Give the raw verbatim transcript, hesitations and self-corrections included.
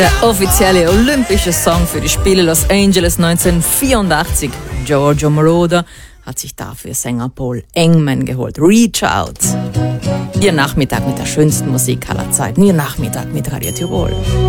Der offizielle olympische Song für die Spiele Los Angeles neunzehnhundertvierundachtzig. Giorgio Moroder hat sich dafür Sänger Paul Engman geholt. Reach Out. Ihr Nachmittag mit der schönsten Musik aller Zeiten. Ihr Nachmittag mit Radio Tirol.